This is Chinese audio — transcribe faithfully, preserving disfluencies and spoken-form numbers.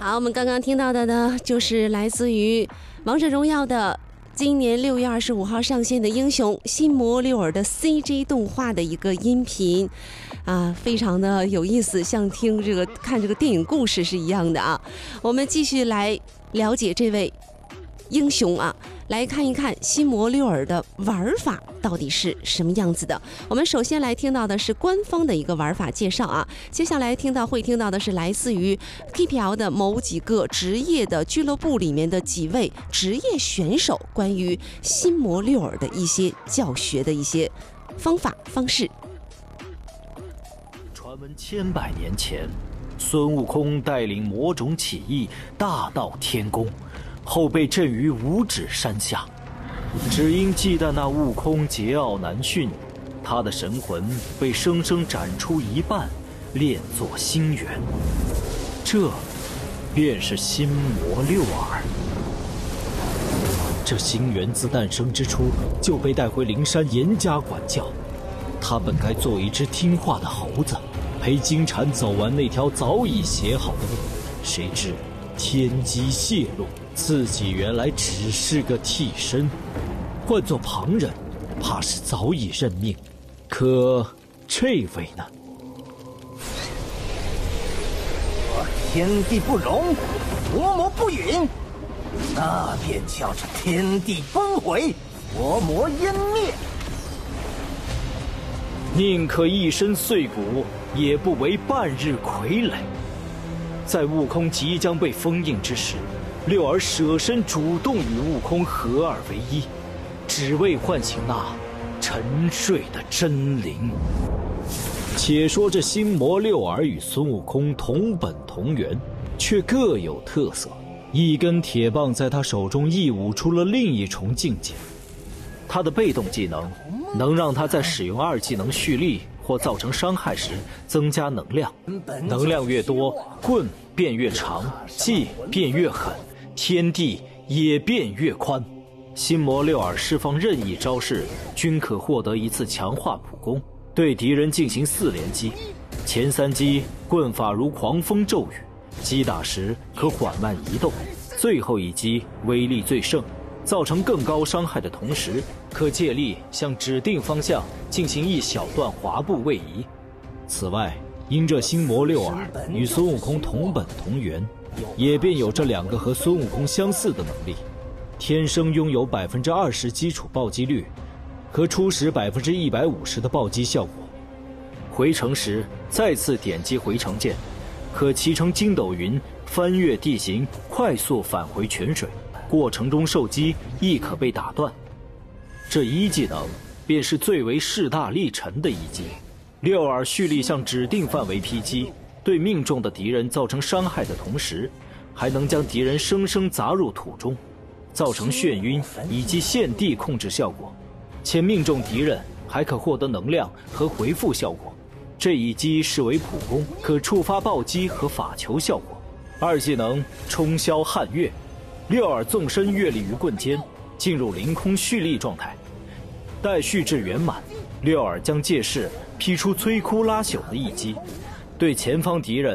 好，我们刚刚听到的呢，就是来自于《王者荣耀》的今年六月二十五号上线的英雄新魔六耳的 C G 动画的一个音频啊，非常的有意思，像听这个看这个电影故事是一样的啊。我们继续来了解这位英雄啊，来看一看新魔六耳的玩法到底是什么样子的。我们首先来听到的是官方的一个玩法介绍啊，接下来听到会听到的是来自于 K P L 的某几个职业的俱乐部里面的几位职业选手关于新魔六耳的一些教学的一些方法方式。 传闻千百年前，孙悟空带领魔种起义，大闹天宫，后被震于五指山下。只因忌惮那悟空桀骜难驯，他的神魂被生生斩出一半，炼作星元。这便是新魔六耳。这星元自诞生之初就被带回灵山严加管教，他本该做一只听话的猴子，陪金蝉走完那条早已写好的路，谁知天机泄露，自己原来只是个替身，换做旁人怕是早已认命。可这位呢？ 天地不容，佛魔不允，那便叫是天地崩毁，佛魔湮灭。 宁可一身碎骨，也不为半日傀儡。在悟空即将被封印之时，六耳舍身主动与悟空合二为一，只为唤醒那沉睡的真灵。且说这新魔六耳与孙悟空同本同源，却各有特色。一根铁棒在他手中一舞出了另一重境界。他的被动技能能让他在使用二技能蓄力或造成伤害时增加能量，能量越多，棍变越长，技变越狠，天地也变越宽。新魔六耳释放任意招式均可获得一次强化普攻，对敌人进行四连击。前三击棍法如狂风骤雨，击打时可缓慢移动，最后一击威力最盛，造成更高伤害的同时，可借力向指定方向进行一小段滑步位移。此外，因这新魔六耳与孙悟空同本同源，也便有着两个和孙悟空相似的能力：天生拥有百分之二十基础暴击率和初始百分之一百五十的暴击效果。回城时再次点击回城键，可骑乘筋斗云翻越地形，快速返回泉水。过程中受击亦可被打断。这一技能便是最为势大力沉的一击。六耳蓄力向指定范围劈击，对命中的敌人造成伤害的同时，还能将敌人生生砸入土中，造成眩晕以及限地控制效果。且命中敌人还可获得能量和回复效果。这一击视为普攻，可触发暴击和法球效果。二技能冲霄撼月，六耳纵身跃立于棍间，进入凌空蓄力状态。待蓄至圆满，六耳将借势劈出摧枯拉朽的一击，对前方敌人